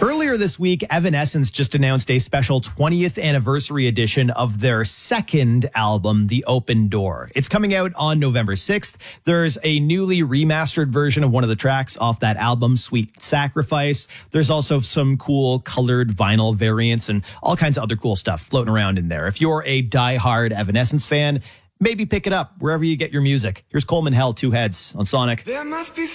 Earlier this week, Evanescence just announced a special 20th anniversary edition of their second album, The Open Door. It's coming out on November 6th. There's a newly remastered version of one of the tracks off that album, Sweet Sacrifice. There's also some cool colored vinyl variants and all kinds of other cool stuff floating around in there. If you're a diehard Evanescence fan, maybe pick it up wherever you get your music. Here's Coleman Hell, Two Heads on Sonic. There must be